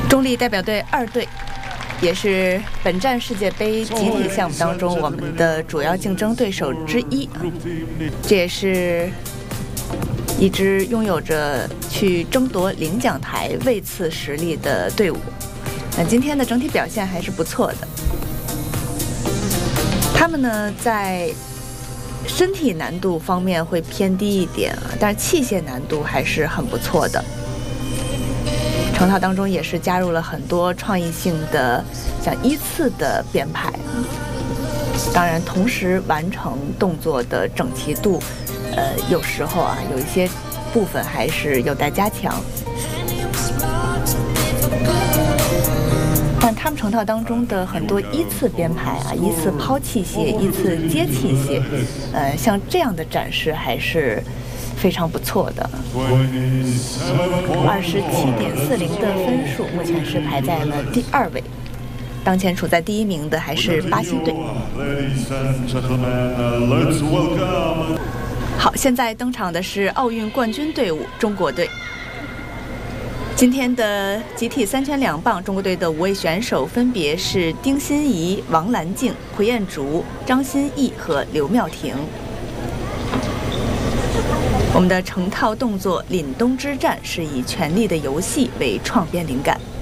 中立代表队2队，也是本站世界杯集体项目当中我们的主要竞争对手之一。这也是一支拥有着去争夺领奖台位次实力的队伍。那今天的整体表现还是不错的。他们呢，在身体难度方面会偏低一点啊，但是器械难度还是很不错的。成套当中也是加入了很多创意性的像依次的编排，当然同时完成动作的整齐度有时候啊有一些部分还是有待加强。但他们成套当中的很多依次编排啊，依次抛器械，依次接器械，像这样的展示还是非常不错的。27.40的分数，目前是排在了第2位。当前处在第1名的还是巴西队。好，现在登场的是奥运冠军队伍中国队。今天的集体3圈2棒，中国队的5位选手分别是丁欣怡、王兰静、胡彦竹、张歆艺和刘妙婷。我们的成套动作凛冬之战是以权力的游戏为创编灵感。